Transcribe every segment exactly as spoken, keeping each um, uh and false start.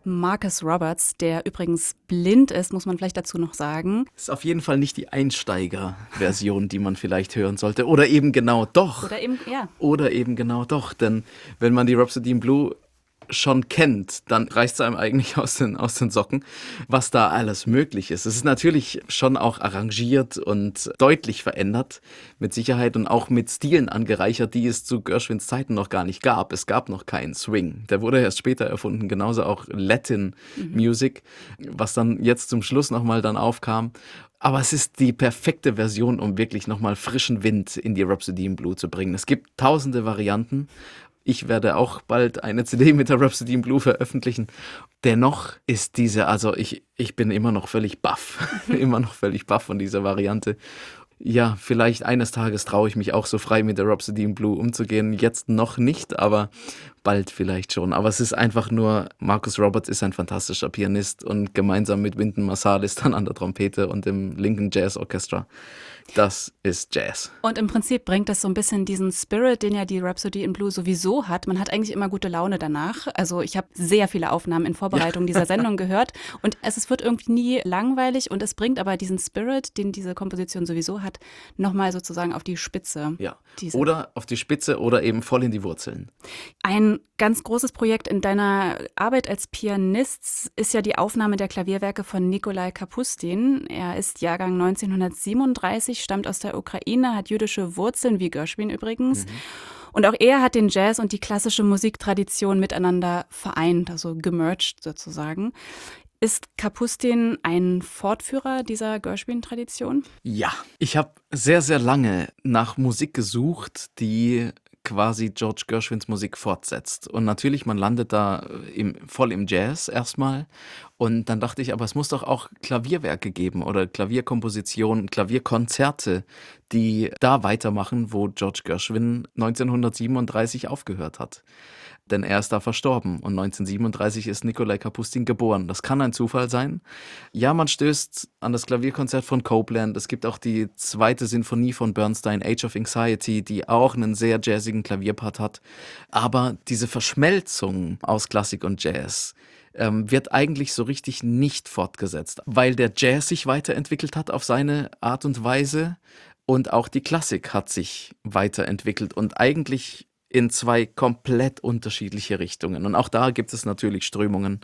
Marcus Roberts, der übrigens blind ist, muss man vielleicht dazu noch sagen. Ist auf jeden Fall nicht die Einsteiger-Version, die man vielleicht hören sollte. Oder eben genau doch. Oder eben, ja. Oder eben genau doch. Denn wenn man die Rhapsody in Blue schon kennt, dann reißt es einem eigentlich aus den, aus den Socken, was da alles möglich ist. Es ist natürlich schon auch arrangiert und deutlich verändert, mit Sicherheit, und auch mit Stilen angereichert, die es zu Gershwins Zeiten noch gar nicht gab. Es gab noch keinen Swing. Der wurde erst später erfunden, genauso auch Latin mhm. Music, was dann jetzt zum Schluss nochmal dann aufkam. Aber es ist die perfekte Version, um wirklich nochmal frischen Wind in die Rhapsody in Blue zu bringen. Es gibt tausende Varianten. Ich werde auch bald eine C D mit der Rhapsody in Blue veröffentlichen. Dennoch ist diese, also ich, ich bin immer noch völlig baff, immer noch völlig baff von dieser Variante. Ja, vielleicht eines Tages traue ich mich auch so frei mit der Rhapsody in Blue umzugehen. Jetzt noch nicht, aber bald vielleicht schon. Aber es ist einfach nur, Marcus Roberts ist ein fantastischer Pianist und gemeinsam mit Wynton Marsalis dann an der Trompete und dem Lincoln Jazz Orchestra. Das ist Jazz. Und im Prinzip bringt das so ein bisschen diesen Spirit, den ja die Rhapsody in Blue sowieso hat. Man hat eigentlich immer gute Laune danach. Also ich habe sehr viele Aufnahmen in Vorbereitung ja. dieser Sendung gehört und es, es wird irgendwie nie langweilig und es bringt aber diesen Spirit, den diese Komposition sowieso hat, nochmal sozusagen auf die Spitze. Ja, diese. Oder auf die Spitze oder eben voll in die Wurzeln. Ein ganz großes Projekt in deiner Arbeit als Pianist ist ja die Aufnahme der Klavierwerke von Nikolai Kapustin. Er ist Jahrgang neunzehnhundertsiebenunddreißig, stammt aus der Ukraine, hat jüdische Wurzeln, wie Gershwin übrigens. Mhm. Und auch er hat den Jazz und die klassische Musiktradition miteinander vereint, also gemerged sozusagen. Ist Kapustin ein Fortführer dieser Gershwin-Tradition? Ja, ich habe sehr, sehr lange nach Musik gesucht, die quasi George Gershwins Musik fortsetzt. Und natürlich, man landet da im, voll im Jazz erstmal. Und dann dachte ich, aber es muss doch auch Klavierwerke geben oder Klavierkompositionen, Klavierkonzerte, die da weitermachen, wo George Gershwin neunzehnhundertsiebenunddreißig aufgehört hat. Denn er ist da verstorben und neunzehnhundertsiebenunddreißig ist Nikolai Kapustin geboren. Das kann ein Zufall sein. Ja, man stößt an das Klavierkonzert von Copland. Es gibt auch die zweite Sinfonie von Bernstein, Age of Anxiety, die auch einen sehr jazzigen Klavierpart hat. Aber diese Verschmelzung aus Klassik und Jazz ähm, wird eigentlich so richtig nicht fortgesetzt, weil der Jazz sich weiterentwickelt hat auf seine Art und Weise und auch die Klassik hat sich weiterentwickelt und eigentlich in zwei komplett unterschiedliche Richtungen. Und auch da gibt es natürlich Strömungen.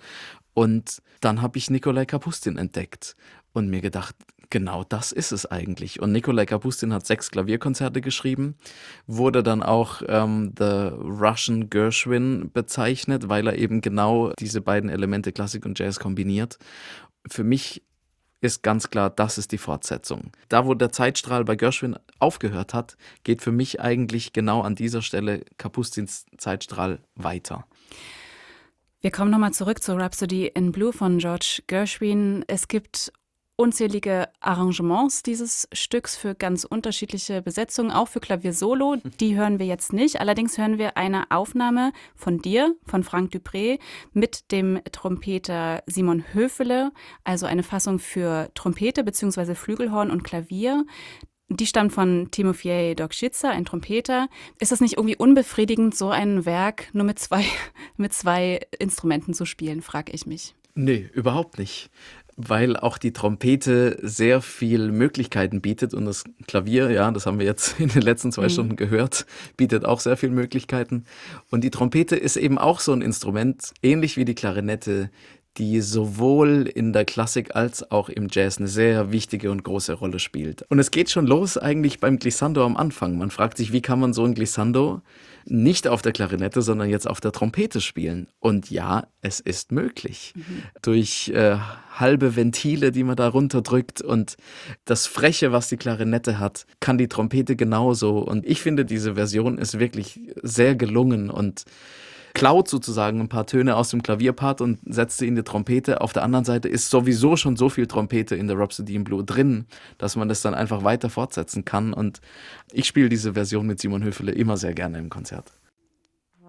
Und dann habe ich Nikolai Kapustin entdeckt und mir gedacht, genau das ist es eigentlich. Und Nikolai Kapustin hat sechs Klavierkonzerte geschrieben, wurde dann auch ähm, The Russian Gershwin bezeichnet, weil er eben genau diese beiden Elemente Klassik und Jazz kombiniert. Für mich ist ganz klar, das ist die Fortsetzung. Da, wo der Zeitstrahl bei Gershwin aufgehört hat, geht für mich eigentlich genau an dieser Stelle Kapustins Zeitstrahl weiter. Wir kommen nochmal zurück zur Rhapsody in Blue von George Gershwin. Es gibt unzählige Arrangements dieses Stücks für ganz unterschiedliche Besetzungen, auch für Klavier-Solo. Die hören wir jetzt nicht. Allerdings hören wir eine Aufnahme von dir, von Frank Dupré, mit dem Trompeter Simon Höfele, also eine Fassung für Trompete bzw. Flügelhorn und Klavier. Die stammt von Timofej Dokšica, ein Trompeter. Ist das nicht irgendwie unbefriedigend, so ein Werk nur mit zwei, mit zwei Instrumenten zu spielen, frage ich mich. Nee, überhaupt nicht. Weil auch die Trompete sehr viel Möglichkeiten bietet und das Klavier, ja, das haben wir jetzt in den letzten zwei mhm. Stunden gehört, bietet auch sehr viele Möglichkeiten. Und die Trompete ist eben auch so ein Instrument, ähnlich wie die Klarinette, die sowohl in der Klassik als auch im Jazz eine sehr wichtige und große Rolle spielt. Und es geht schon los eigentlich beim Glissando am Anfang. Man fragt sich, wie kann man so ein Glissando nicht auf der Klarinette, sondern jetzt auf der Trompete spielen? Und ja, es ist möglich. Mhm. Durch äh, halbe Ventile, die man da runterdrückt und das Freche, was die Klarinette hat, kann die Trompete genauso. Und ich finde, diese Version ist wirklich sehr gelungen und klaut sozusagen ein paar Töne aus dem Klavierpart und setzt sie in die Trompete. Auf der anderen Seite ist sowieso schon so viel Trompete in der Rhapsody in Blue drin, dass man das dann einfach weiter fortsetzen kann. Und ich spiele diese Version mit Simon Höfele immer sehr gerne im Konzert.